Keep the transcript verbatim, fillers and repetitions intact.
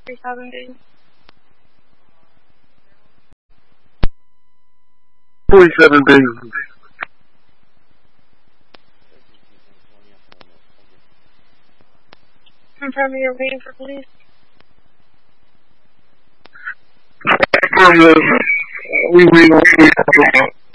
forty-seven days. forty-seven days. Confirm you're waiting for police. We wait on